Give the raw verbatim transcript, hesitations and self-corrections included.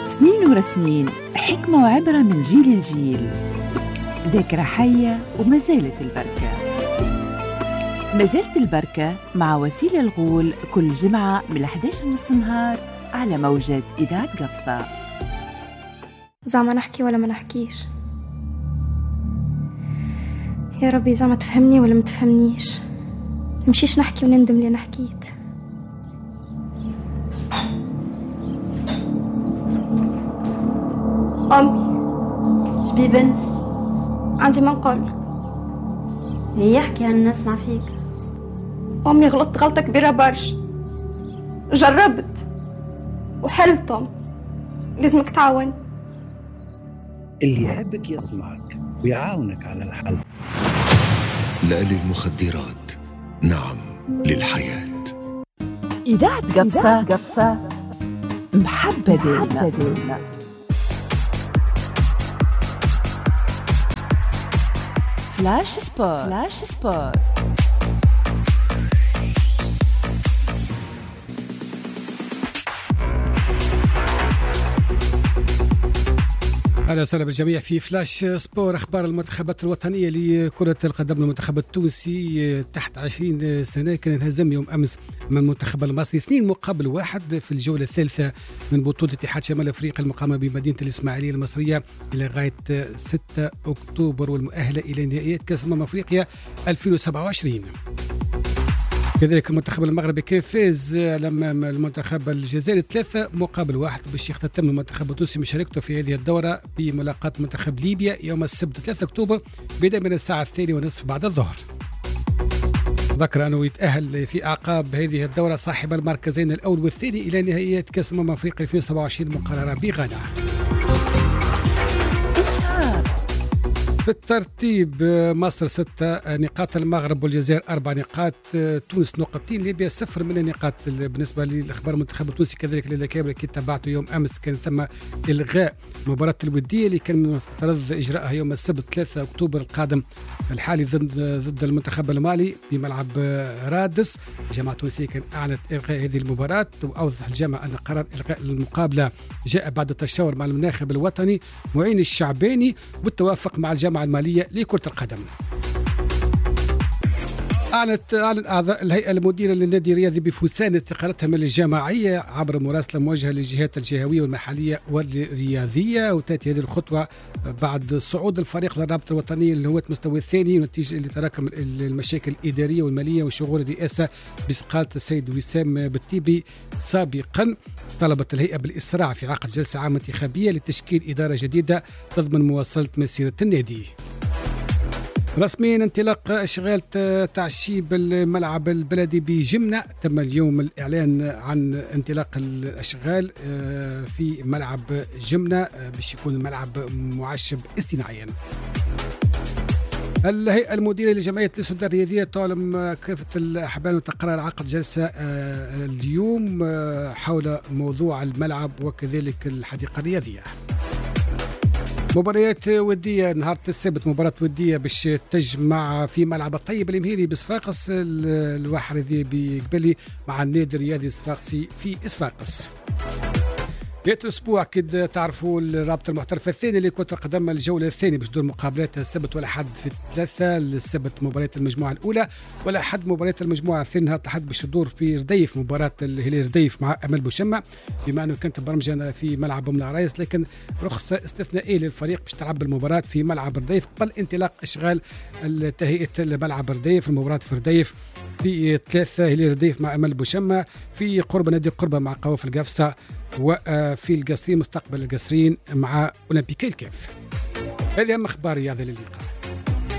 سنين ورا سنين، حكمة وعبرة من جيل لجيل، ذاكرة حية وما زالت البركة. ما زالت البركة مع وسيلة الغول كل جمعة من الأحد عشر نص نهار على موجة إذاعة قفصة. زعما نحكي ولا ما نحكيش؟ يا ربي زعما تفهمني ولا ما تفهمنيش؟ مشيش نحكي ونندم اللي أنا حكيت. أمي شبي بنتي؟ عندي ما نقولك. هي يحكي أنا نسمع فيك. أمي غلطت غلطة كبيرة برشا، جربت وحلتم، لازمك تعاون. اللي يحبك يسمعك ويعاونك على الحل. لا للمخدرات، نعم للحياة. إذاعة قفصة محبة دائما. فلاش سبور. فلاش سبور. أهلا وسهلا بالجميع في فلاش سبور. أخبار المنتخبات الوطنية لكرة القدم. المنتخب التونسي تحت عشرين سنة كان انهزم يوم أمس من المنتخب المصري اثنين مقابل واحد في الجولة الثالثة من بطولة اتحاد شمال أفريقيا المقامة بمدينة الإسماعيلية المصرية إلى غاية ستة أكتوبر والمؤهلة إلى نهائيات كأس أمم أفريقيا ألفين وسبعة وعشرين. كذلك المنتخب المغربي كان فاز امام المنتخب الجزائري ثلاثة مقابل واحد باش يختتم المنتخب التونسي مشاركته في هذه الدورة بملاقاة منتخب ليبيا يوم السبت ثلاثة أكتوبر بدءا من الساعة الثانية ونصف بعد الظهر. ذكر أنه يتأهل في أعقاب هذه الدورة صاحب المركزين الأول والثاني إلى نهائيات كأس أمم أفريقيا ألفين وسبعة وعشرين مقررة بغانا. في الترتيب مصر ستة نقاط، المغرب والجزائر أربع نقاط، تونس نقطتين، ليبيا صفر من النقاط. بالنسبة للأخبار المنتخب التونسي كذلك للكابر كي تابعته يوم أمس كان ثم إلغاء مباراة الودية اللي كان من المفترض إجراءها يوم السبت ثلاثة أكتوبر القادم الحالي ضد ضد المنتخب المالي بملعب رادس. الجامعة التونسية كان أعلنت إلغاء هذه المباراة، وأوضح الجامعة أن قرار إلغاء المقابلة جاء بعد التشاور مع الناخب الوطني معين الشعباني بالتوافق مع الجامعة المالية لكرة القدم. أعلنت أعلن أعضاء الهيئة المديرة للنادي الرياضي بفوسان استقالتها من الجماعية عبر مراسلة موجهة للجهات الجهوية والمحلية والرياضية، وتأتي هذه الخطوة بعد صعود الفريق للرابطة الوطنية للهواة المستوى الثاني نتيجة لتراكم المشاكل الإدارية والمالية وشغل الرئاسة بإسقاط السيد وسام بالتيبي سابقا. طلبت الهيئة بالإسراع في عقد جلسة عامة انتخابية لتشكيل إدارة جديدة تضمن مواصلة مسيرة النادي. رسميا انطلاق اشغال تعشيب الملعب البلدي بجمنة. تم اليوم الاعلان عن انطلاق الاشغال في ملعب جمنة باش يكون الملعب معشب اصطناعيا. الهيئة المديرة لجمعية السلطة الرياضية تعلم كافة الأحبال وتقرر عقد جلسة اليوم حول موضوع الملعب وكذلك الحديقة الرياضية. مباريات ودية نهار السبت، مباراة ودية باش تجمع في ملعب الطيب الامهيري بصفاقس الواحد بقبلي مع النادي الرياضي الصفاقسي في صفاقس. بداية الأسبوع كد تعرفوا الرابطة المحترفة الثانية لكرة القدم الجولة الثانية باش تدور مقابلات السبت والأحد في الثلاثة. السبت مباريات المجموعة الأولى والأحد مباريات المجموعة الثانية. نهار الأحد باش تدور في رديف مباراة الهلال رديف مع أمل بوشمة، بما أنه كانت برمجة في ملعب أم العرايس لكن رخصة استثنائية للفريق باش تلعب المباراة في ملعب رديف قبل انطلاق إشغال تهيئة ملعب رديف. المباراة في رديف في ثلاثة هلال رديف مع أمل بوشمة في قرب نادي قربة مع قوافل القفصة، وفي القصرين مستقبل القصرين مع أولمبيكي الكاف. هذه أهم أخبار رياضة للقاء.